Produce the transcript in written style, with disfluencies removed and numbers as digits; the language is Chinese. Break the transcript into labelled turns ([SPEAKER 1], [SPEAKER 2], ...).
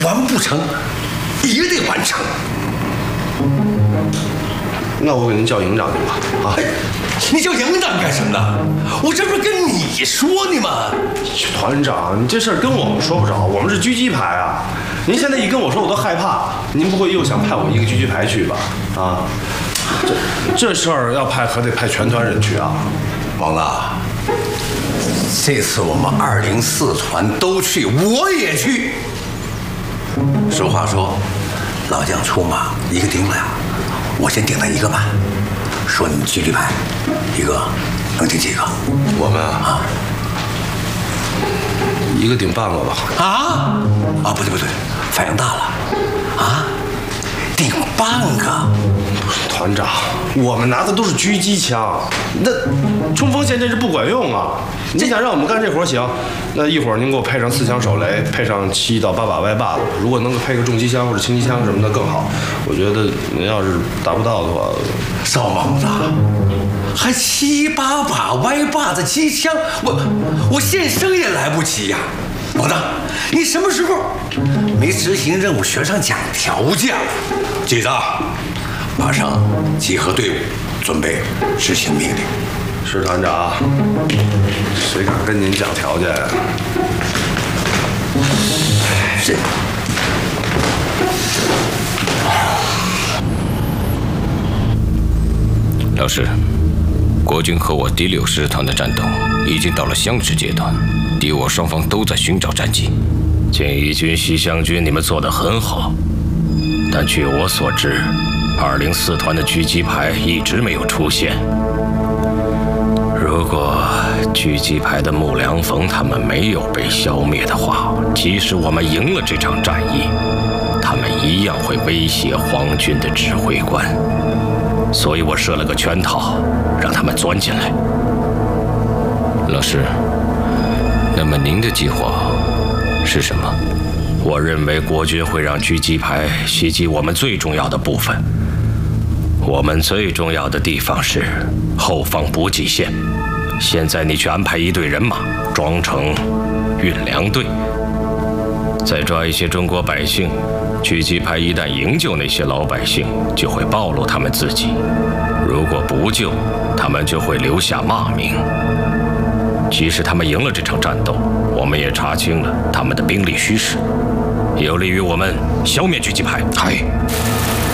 [SPEAKER 1] 完不成，也得完成。
[SPEAKER 2] 那我给您叫营长去吧。啊，
[SPEAKER 1] 你叫营长干什么呢？我这不是跟你说呢吗？
[SPEAKER 2] 团长，你这事儿跟我们说不着，我们是狙击排啊。您现在一跟我说，我都害怕。您不会又想派我一个狙击排去吧？啊，这事儿要派可得派全团人去啊。
[SPEAKER 1] 王子，这次我们204团都去，我也去。俗话说，老将出马，一个顶俩，我先顶他一个半。说你狙击排，一个能顶几个？
[SPEAKER 2] 我们啊，一个顶半个吧。
[SPEAKER 1] 啊，不对，反应大了，啊，顶半个。
[SPEAKER 2] 团长，我们拿的都是狙击枪，那冲锋陷阵是不管用啊！您想让我们干这活行，那一会儿您给我配上4枪手雷，配上7到8把歪把子，如果能够配个重机枪或者轻机枪什么的更好。我觉得您要是达不到的话，
[SPEAKER 1] 少猛子，还7、8把歪把子机枪，我现生也来不及呀！猛子，你什么时候没执行任务学上讲条件？记着，马上集合队伍，准备执行命令。
[SPEAKER 2] 是团长，谁敢跟您讲条件呀？
[SPEAKER 1] 是。
[SPEAKER 3] 老师，国军和我第6师团的战斗已经到了相持阶段，敌我双方都在寻找战机。建义军、西乡军，你们做得很好，但据我所知，204团的狙击排一直没有出现。如果狙击排的穆良逢他们没有被消灭的话，即使我们赢了这场战役，他们一样会威胁皇军的指挥官。所以我设了个圈套，让他们钻进来。老师，那么您的计划是什么？我认为国军会让狙击排袭击我们最重要的部分。我们最重要的地方是后方补给线。现在你去安排1队人马，装成运粮队，再抓一些中国百姓。狙击排一旦营救那些老百姓，就会暴露他们自己；如果不救，他们就会留下骂名。即使他们赢了这场战斗，我们也查清了他们的兵力虚实，有利于我们消灭狙击排。
[SPEAKER 1] 哎。